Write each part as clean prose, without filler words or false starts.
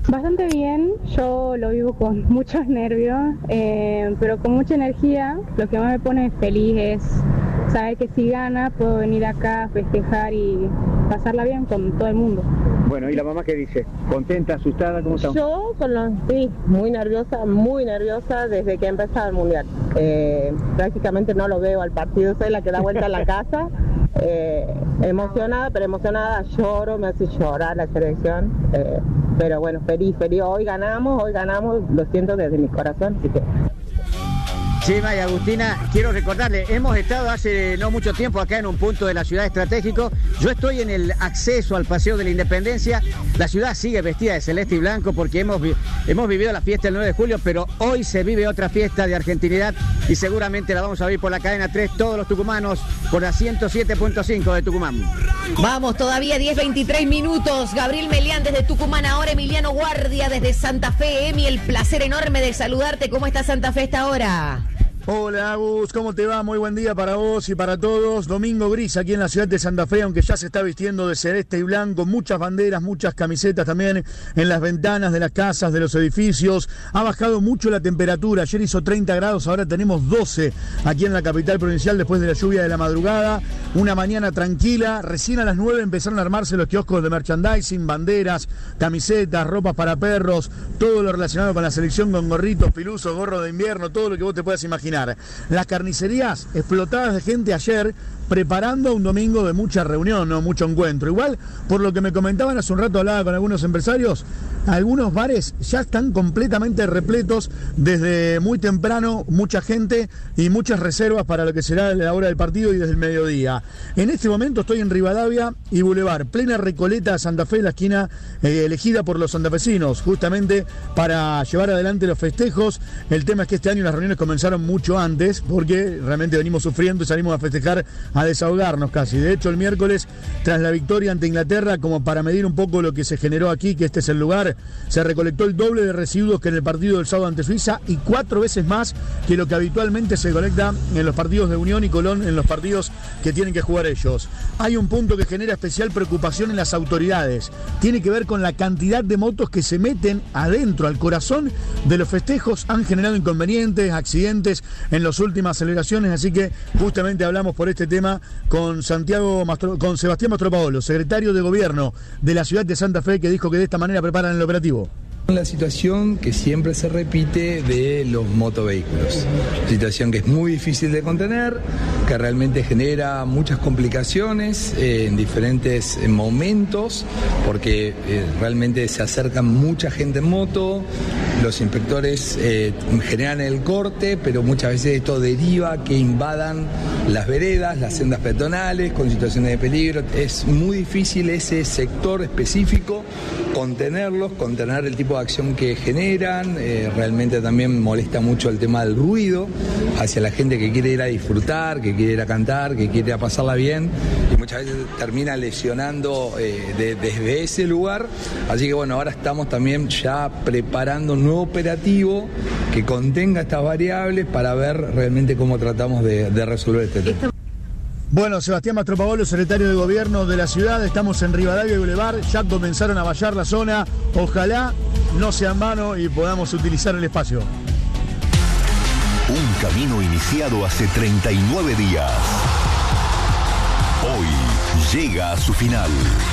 Bastante bien, yo lo vivo con muchos nervios, pero con mucha energía. Lo que más me pone feliz es saber que si gana puedo venir acá a festejar y pasarla bien con todo el mundo. Bueno, ¿y la mamá qué dice? ¿Contenta, asustada? ¿Cómo está? Yo sí, muy nerviosa desde que ha empezado el Mundial. Prácticamente no lo veo al partido, soy la que da vuelta en la casa. Emocionada, lloro, me hace llorar la selección. Pero bueno, feliz, hoy ganamos, lo siento desde mi corazón, así que... Chema y Agustina, quiero recordarle, hemos estado hace no mucho tiempo acá en un punto de la ciudad estratégico. Yo estoy en el acceso al Paseo de la Independencia. La ciudad sigue vestida de celeste y blanco porque hemos vivido la fiesta el 9 de julio, pero hoy se vive otra fiesta de argentinidad y seguramente la vamos a vivir por la cadena 3, todos los tucumanos, por la 107.5 de Tucumán. Vamos, todavía 10:23 minutos. Gabriel Melián desde Tucumán, ahora Emiliano Guardia desde Santa Fe. Emi, el placer enorme de saludarte. ¿Cómo está Santa Fe a esta hora? Hola Agus, ¿cómo te va? Muy buen día para vos y para todos. Domingo gris aquí en la ciudad de Santa Fe, aunque ya se está vistiendo de celeste y blanco, muchas banderas, muchas camisetas también en las ventanas de las casas, de los edificios. Ha bajado mucho la temperatura, ayer hizo 30 grados, ahora tenemos 12 aquí en la capital provincial después de la lluvia de la madrugada. Una mañana tranquila, recién a las 9 empezaron a armarse los kioscos de merchandising, banderas, camisetas, ropas para perros, todo lo relacionado con la selección, con gorritos, pilusos, gorro de invierno, todo lo que vos te puedas imaginar. Las carnicerías explotadas de gente ayer preparando un domingo de mucha reunión, no mucho encuentro. Igual, por lo que me comentaban hace un rato, hablaba con algunos empresarios, algunos bares ya están completamente repletos desde muy temprano, mucha gente y muchas reservas para lo que será la hora del partido y desde el mediodía. En este momento estoy en Rivadavia y Boulevard, plena Recoleta de Santa Fe, la esquina elegida por los santafesinos, justamente para llevar adelante los festejos. El tema es que este año las reuniones comenzaron mucho antes, porque realmente venimos sufriendo y salimos a festejar, a desahogarnos casi. De hecho, el miércoles, tras la victoria ante Inglaterra, como para medir un poco lo que se generó aquí, que este es el lugar, se recolectó el doble de residuos que en el partido del sábado ante Suiza y 4 veces más que lo que habitualmente se colecta en los partidos de Unión y Colón, en los partidos que tienen que jugar ellos. Hay un punto que genera especial preocupación en las autoridades. Tiene que ver con la cantidad de motos que se meten adentro, al corazón de los festejos. Han generado inconvenientes, accidentes en las últimas celebraciones, así que justamente hablamos por este tema con Sebastián Mastropaolo, secretario de Gobierno de la ciudad de Santa Fe, que dijo que de esta manera preparan el operativo. La situación que siempre se repite de los motovehículos, situación que es muy difícil de contener, que realmente genera muchas complicaciones en diferentes momentos, porque realmente se acerca mucha gente en moto, los inspectores generan el corte, pero muchas veces esto deriva a que invadan las veredas, las sendas peatonales, con situaciones de peligro. Es muy difícil ese sector específico contenerlos, contener el tipo de acción que generan. Realmente también molesta mucho el tema del ruido hacia la gente que quiere ir a disfrutar, que quiere ir a cantar, que quiere ir a pasarla bien, y muchas veces termina lesionando desde ese lugar. Así que bueno, ahora estamos también ya preparando un nuevo operativo que contenga estas variables para ver realmente cómo tratamos de resolver este tema. Bueno, Sebastián Mastropaolo, secretario de Gobierno de la ciudad, estamos en Rivadavia y Boulevard, ya comenzaron a vallar la zona, ojalá no sea en vano y podamos utilizar el espacio. Un camino iniciado hace 39 días. Hoy llega a su final.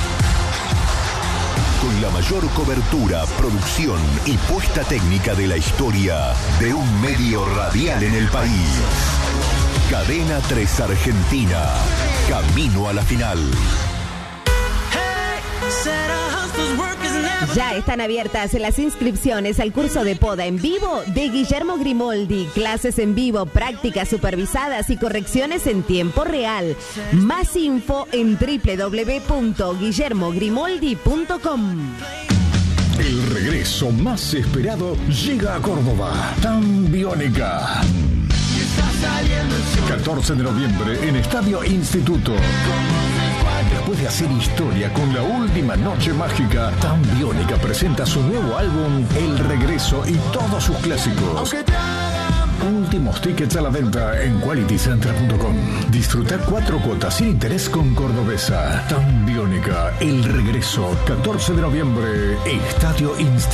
Con la mayor cobertura, producción y puesta técnica de la historia de un medio radial en el país. Cadena 3 Argentina, camino a la final. Ya están abiertas las inscripciones al curso de poda en vivo de Guillermo Grimoldi. Clases en vivo, prácticas supervisadas y correcciones en tiempo real. Más info en www.guillermogrimoldi.com. El regreso más esperado llega a Córdoba. Tan Biónica. 14 de noviembre en Estadio Instituto. Después de hacer historia con la última noche mágica, Tan Biónica presenta su nuevo álbum El Regreso y todos sus clásicos. Últimos tickets a la venta en qualitycenter.com. Disfrutar 4 cuotas sin interés con Cordobesa. Tan Biónica, El Regreso, 14 de noviembre, Estadio Instituto.